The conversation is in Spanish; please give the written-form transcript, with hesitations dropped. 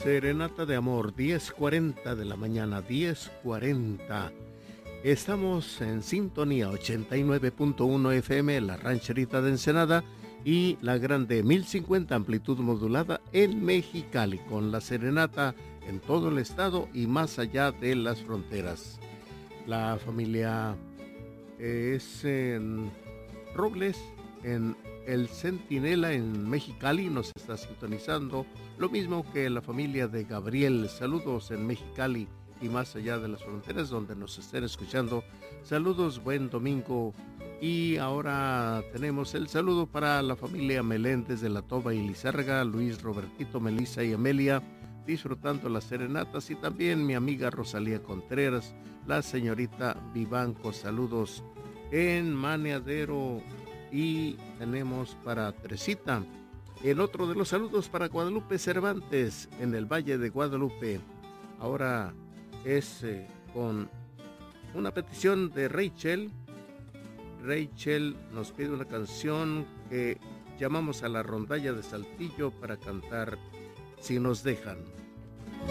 Serenata de amor, 10:40 de la mañana, 10:40. Estamos en sintonía 89.1 FM, la rancherita de Ensenada, y la grande 1050 amplitud modulada en Mexicali, con la serenata en todo el estado y más allá de las fronteras. La familia es en Robles, en El Centinela, en Mexicali, nos está sintonizando, lo mismo que la familia de Gabriel. Saludos en Mexicali y más allá de las fronteras donde nos estén escuchando. Saludos, buen domingo. Y ahora tenemos el saludo para la familia Meléndez de La Toba y Lizárraga, Luis, Robertito, Melissa y Amelia, disfrutando las serenatas, y también mi amiga Rosalía Contreras, la señorita Vivanco. Saludos en Maneadero. Y tenemos para Teresita, en otro de los saludos, para Guadalupe Cervantes en el Valle de Guadalupe. Ahora es con una petición de Rachel. Rachel nos pide una canción que llamamos a la rondalla de Saltillo para cantar Si nos dejan.